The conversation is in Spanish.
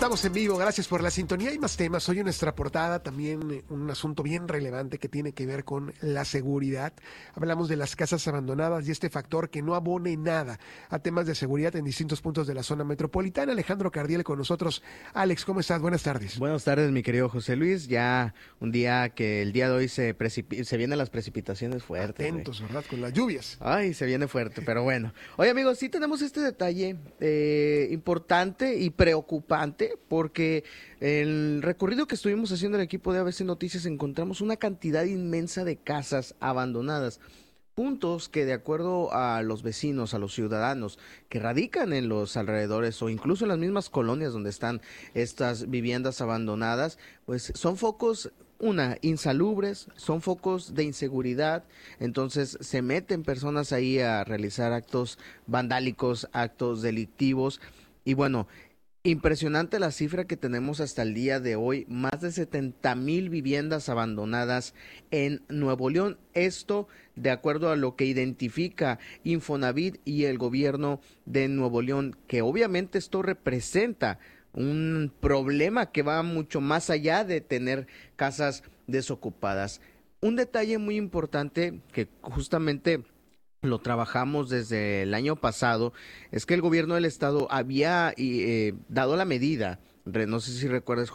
Estamos en vivo, gracias por la sintonía. Hay más temas. Hoy en nuestra portada también un asunto bien relevante que tiene que ver con la seguridad. Hablamos de las casas abandonadas y este factor que no abone nada a temas de seguridad en distintos puntos de la zona metropolitana. Alejandro Cardiel con nosotros. Alex, ¿cómo estás? Buenas tardes. Buenas tardes, mi querido José Luis. Ya un día que el día de hoy se vienen las precipitaciones fuertes. Atentos, ¿verdad? Con las lluvias. Ay, se viene fuerte, pero bueno. Oye, amigos, sí tenemos este detalle importante y preocupante porque el recorrido que estuvimos haciendo el equipo de ABC Noticias encontramos una cantidad inmensa de casas abandonadas. Puntos que de acuerdo a los vecinos, a los ciudadanos que radican en los alrededores o incluso en las mismas colonias donde están estas viviendas abandonadas, pues son focos insalubres, son focos de inseguridad, entonces se meten personas ahí a realizar actos vandálicos, actos delictivos y bueno, impresionante la cifra que tenemos hasta el día de hoy, más de 70,000 viviendas abandonadas en Nuevo León. Esto de acuerdo a lo que identifica Infonavit y el gobierno de Nuevo León, que obviamente esto representa un problema que va mucho más allá de tener casas desocupadas. Un detalle muy importante que justamente lo trabajamos desde el año pasado, es que el gobierno del estado había dado la medida, no sé si recuerdas,